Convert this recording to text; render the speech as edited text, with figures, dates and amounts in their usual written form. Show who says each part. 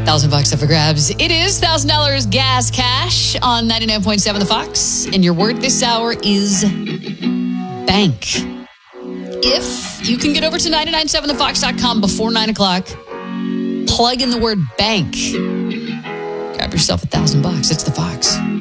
Speaker 1: $1,000 up for grabs. It is $1,000 gas cash on 99.7 The Fox. And your word this hour is bank. If you can get over to 997thefox.com before 9 o'clock, plug in the word bank. Grab yourself $1,000. It's The Fox.